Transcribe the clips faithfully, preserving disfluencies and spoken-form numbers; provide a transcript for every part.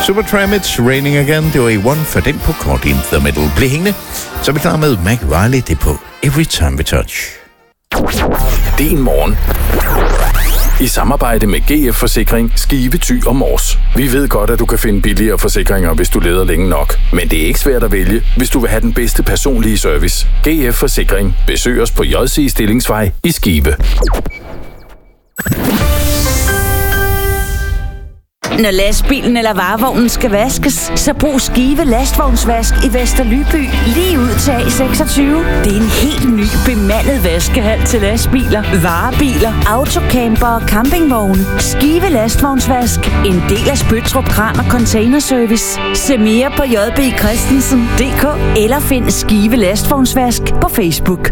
Supertramp, It's Raining Again. Det var A one for den på Caught in the Middle. Bliv hængende, så er vi klar med Mac Riley. Det på Every Time We Touch. Din morgen. I samarbejde med G F Forsikring, Skive, Thy og Mors. Vi ved godt, at du kan finde billigere forsikringer, hvis du leder længe nok. Men det er ikke svært at vælge, hvis du vil have den bedste personlige service. G F Forsikring. Besøg os på J C Stillingsvej i Skive. Når lastbilen eller varevognen skal vaskes, så brug Skive Lastvognsvask i Vester Lyby lige ud til A seksogtyve. Det er en helt ny bemandet vaskehal til lastbiler, varebiler, autocamper og campingvogne. Skive Lastvognsvask, en del af Spøttrup Kran og Container Service. Se mere på j b christensen punktum d k eller find Skive Lastvognsvask på Facebook.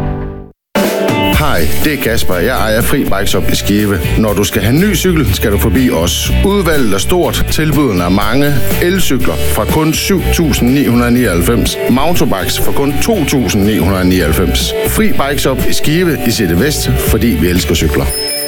Hej, det er Kasper. Jeg ejer Fri Bikes op i Skive. Når du skal have en ny cykel, skal du forbi os. Udvalget er stort, tilbudene er mange. Elcykler fra kun syv tusind ni hundrede nioghalvfems. Mountainbikes for kun to tusind ni hundrede nioghalvfems. Fri Bikes op i Skive i City Vest, fordi vi elsker cykler.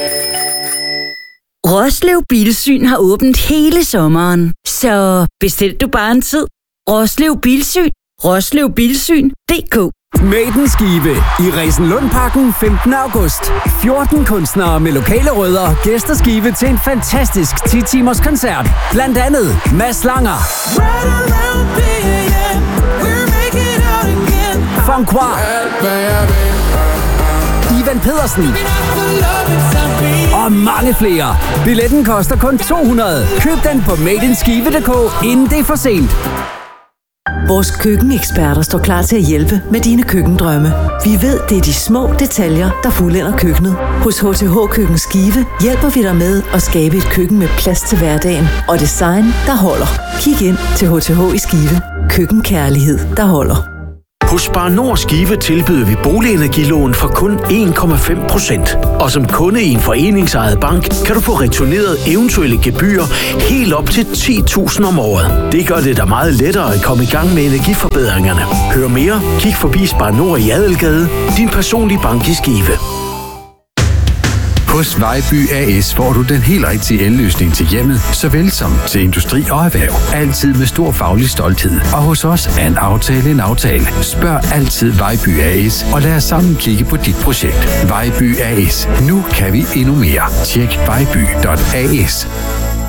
Roslev Bilsyn har åbent hele sommeren, så bestil du bare en tid. Roslev Bilsyn. Roslev Bilsyn punktum d k. Maiden Skive i Resenlundparken femtende august. fjorten kunstnere med lokale rødder gæster Skive til en fantastisk ti timers koncert. Blandt andet Mads Langer, Funkoir, Ivan Pedersen og mange flere. Billetten koster kun to hundrede. Køb den på made in skive punktum d k, inden det er for sent. Vores køkkeneksperter står klar til at hjælpe med dine køkkendrømme. Vi ved, det er de små detaljer, der fuldender køkkenet. Hos H T H Køkken Skive hjælper vi dig med at skabe et køkken med plads til hverdagen og design, der holder. Kig ind til H T H i Skive. Køkkenkærlighed, der holder. Hos Spar Nord Skive tilbyder vi boligenergilån for kun en komma fem procent. Og som kunde i en foreningsejet bank, kan du få returneret eventuelle gebyrer helt op til ti tusind om året. Det gør det da meget lettere at komme i gang med energiforbedringerne. Hør mere, kig forbi Spar Nord i Adelgade, din personlige bank i Skive. Hos Vejby A S får du den helt rigtige elløsning til hjemmet, såvel som til industri og erhverv. Altid med stor faglig stolthed. Og hos os er en aftale en aftale. Spørg altid Vejby A S og lad os sammen kigge på dit projekt. Vejby A S. Nu kan vi endnu mere. Tjek vejby punktum a s.